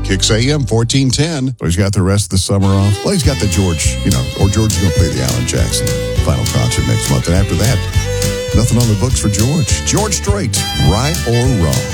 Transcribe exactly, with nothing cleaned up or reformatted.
Kicks A M fourteen ten. So he's got the rest of the summer off. Well, he's got the George, you know, or George is going to play the Alan Jackson final concert next month. And after that, nothing on the books for George. George Strait, right or wrong.